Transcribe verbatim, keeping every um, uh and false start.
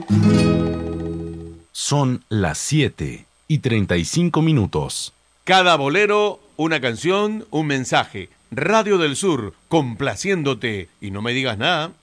Son las siete y treinta y cinco minutos. Cada bolero, una canción, un mensaje. Radio del Sur, complaciéndote. Y no me digas nada.